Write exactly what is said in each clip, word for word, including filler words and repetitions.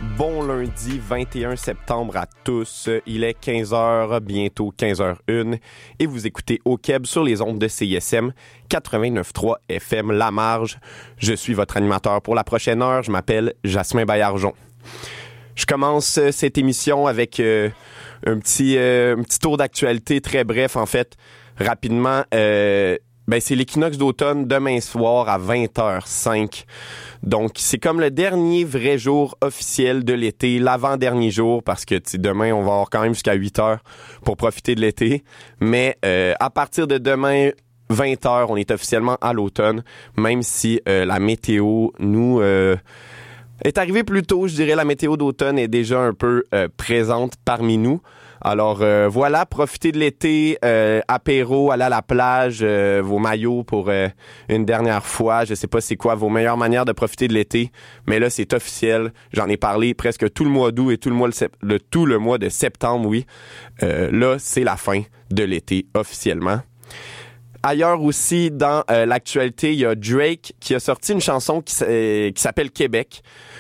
Bon lundi vingt et un septembre à tous. Il est quinze heures, bientôt quinze heures une, et vous écoutez Au Québec sur les ondes de C I S M quatre-vingt-neuf point trois F M La Marge. Je suis votre animateur pour la prochaine heure. Je m'appelle Jasmin Baillargeon. Je commence cette émission avec euh, un petit euh, un petit tour d'actualité très bref, en fait. Rapidement, euh, ben c'est l'équinoxe d'automne demain soir à vingt heures cinq. Donc, c'est comme le dernier vrai jour officiel de l'été, l'avant-dernier jour, parce que demain, on va avoir quand même jusqu'à huit heures pour profiter de l'été. Mais euh, à partir de demain, vingt heures, on est officiellement à l'automne, même si euh, la météo nous euh, est arrivée plus tôt. Je dirais la météo d'automne est déjà un peu euh, présente parmi nous. Alors euh, voilà, profitez de l'été, euh, apéro, aller à la plage, euh, vos maillots pour euh, une dernière fois. Je sais pas c'est quoi vos meilleures manières de profiter de l'été, mais là c'est officiel. J'en ai parlé presque tout le mois d'août et tout le mois le, le tout le mois de septembre, oui. Euh, là c'est la fin de l'été officiellement. Ailleurs aussi, dans euh, l'actualité, il y a Drake qui a sorti une chanson qui, euh, qui s'appelle Québec.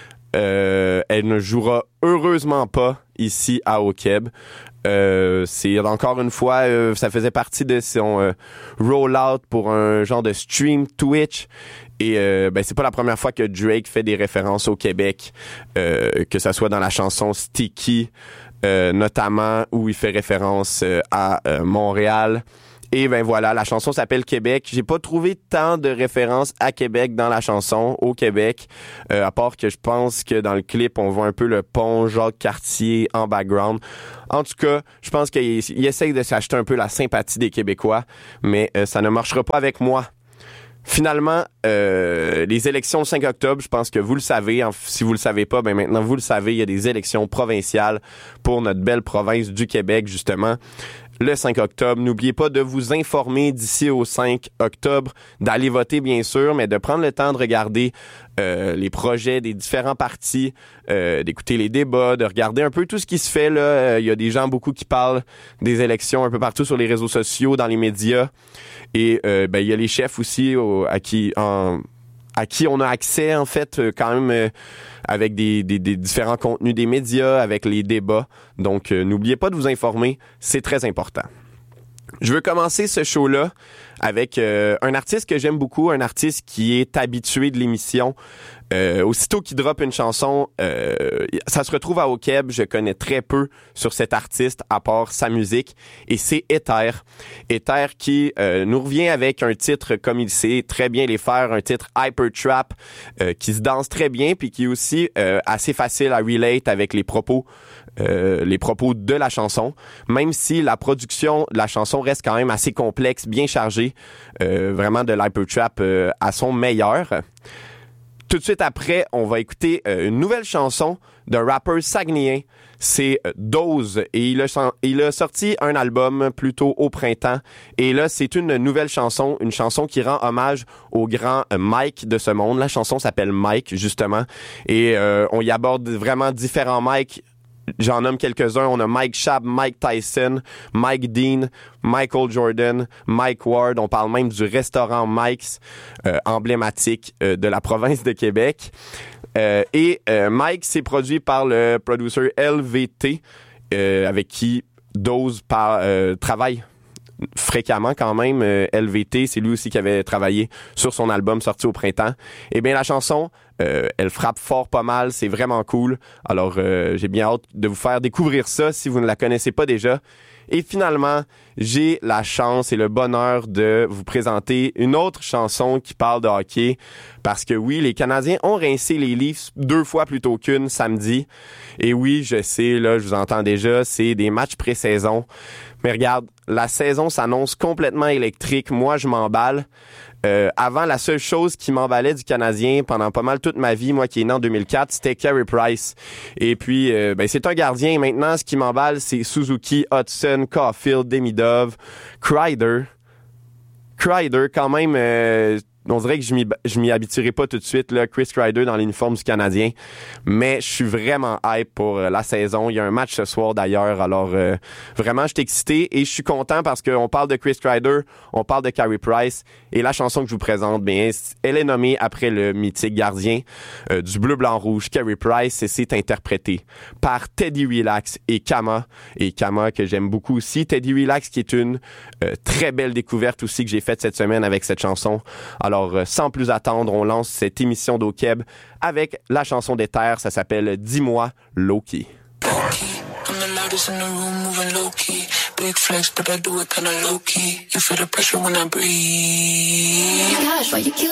Euh, elle ne jouera heureusement pas ici à Au Québec. Euh, c'est encore une fois, euh, ça faisait partie de son euh, roll-out pour un genre de stream Twitch. Et euh, ben c'est pas la première fois que Drake fait des références au Québec, euh, que ça soit dans la chanson Sticky, euh, notamment où il fait référence euh, à euh, Montréal. Et ben voilà, la chanson s'appelle Québec. J'ai pas trouvé tant de références à Québec dans la chanson, au Québec, euh, à part que je pense que dans le clip, on voit un peu le pont Jacques-Cartier en background. En tout cas, je pense qu'il il essaye de s'acheter un peu la sympathie des Québécois, mais euh, ça ne marchera pas avec moi. Finalement, euh, les élections le cinq octobre, je pense que vous le savez. Si vous le savez pas, ben maintenant vous le savez, il y a des élections provinciales pour notre belle province du Québec, justement. Le cinq octobre. N'oubliez pas de vous informer d'ici au cinq octobre, d'aller voter bien sûr, mais de prendre le temps de regarder euh, les projets des différents partis, euh, d'écouter les débats, de regarder un peu tout ce qui se fait là. Euh, il y a des gens beaucoup qui parlent des élections un peu partout sur les réseaux sociaux, dans les médias, et euh, ben il y a les chefs aussi au, à qui en à qui on a accès, en fait, quand même, euh, avec des, des, des différents contenus des médias, avec les débats. Donc, euh, n'oubliez pas de vous informer, c'est très important. Je veux commencer ce show-là avec euh, un artiste que j'aime beaucoup, un artiste qui est habitué de l'émission. Euh, aussitôt qu'il drop une chanson, euh, ça se retrouve à Au Québec. Je connais très peu sur cet artiste, à part sa musique, et c'est Ether. Ether qui euh, nous revient avec un titre comme il sait très bien les faire, un titre hyper trap, euh, qui se danse très bien, puis qui est aussi euh, assez facile à relate avec les propos Euh, les propos de la chanson, même si la production de la chanson reste quand même assez complexe, bien chargée, euh, vraiment de l'hypertrap euh, à son meilleur. Tout de suite après, on va écouter euh, une nouvelle chanson d'un rappeur saguenéen, c'est euh, Dose, et il a, il a sorti un album plus tôt au printemps, et là, c'est une nouvelle chanson, une chanson qui rend hommage au grand euh, Mike de ce monde. La chanson s'appelle Mike, justement, et euh, on y aborde vraiment différents Mike. J'en nomme quelques-uns. On a Mike Schaap, Mike Tyson, Mike Dean, Michael Jordan, Mike Ward. On parle même du restaurant Mike's, euh, emblématique euh, de la province de Québec. Euh, et euh, Mike, c'est produit par le producer L V T, euh, avec qui Dose par, euh, travaille fréquemment quand même. euh, L V T, c'est lui aussi qui avait travaillé sur son album sorti au printemps. Eh bien, la chanson, euh, elle frappe fort pas mal, c'est vraiment cool. Alors, euh, j'ai bien hâte de vous faire découvrir ça si vous ne la connaissez pas déjà. Et finalement, j'ai la chance et le bonheur de vous présenter une autre chanson qui parle de hockey. Parce que oui, les Canadiens ont rincé les Leafs deux fois plutôt qu'une samedi. Et oui, je sais, là, je vous entends déjà, c'est des matchs pré-saison. Mais regarde, la saison s'annonce complètement électrique. Moi, je m'emballe. Euh, avant, la seule chose qui m'emballait du Canadien pendant pas mal toute ma vie, moi qui est né en deux mille quatre, c'était Carey Price. Et puis, euh, ben c'est un gardien. Maintenant, ce qui m'emballe, c'est Suzuki, Hudson, Caulfield, Demidov, Kreider. Kreider, quand même, euh, on dirait que je m'y, je m'y habituerai pas tout de suite, là, Chris Kreider dans l'uniforme du Canadien. Mais je suis vraiment hype pour euh, la saison. Il y a un match ce soir d'ailleurs. Alors, euh, vraiment, je suis excité et je suis content parce qu'on parle de Chris Kreider, on parle de Carey Price et la chanson que je vous présente, bien, elle est nommée après le mythique gardien euh, du bleu-blanc-rouge, Carey Price, et c'est interprété par Teddy Relax et Kama. Et Kama que j'aime beaucoup aussi. Teddy Relax qui est une euh, très belle découverte aussi que j'ai faite cette semaine avec cette chanson. Alors, euh, sans plus attendre, on lance cette émission d'O-Keb avec la chanson des terres. Ça s'appelle Dis-moi Low-Key. I'm the loudest in the room, moving low-key. Big flex, but I do it kinda low-key. You feel the pressure when I breathe. Gosh, why you kill